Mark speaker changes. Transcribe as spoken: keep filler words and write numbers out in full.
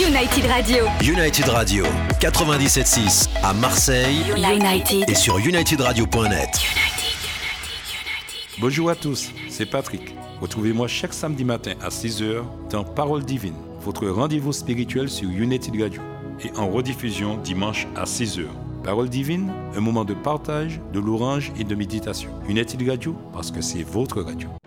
Speaker 1: United Radio.
Speaker 2: United Radio, quatre-vingt-dix-sept virgule six à Marseille.
Speaker 1: United.
Speaker 2: Et sur united radio point net.
Speaker 3: Bonjour à tous, c'est Patrick. Retrouvez-moi chaque samedi matin à six heures dans Parole Divine, votre rendez-vous spirituel sur United Radio et en rediffusion dimanche à six heures. Parole Divine, un moment de partage, de louange et de méditation. United Radio, parce que c'est votre radio.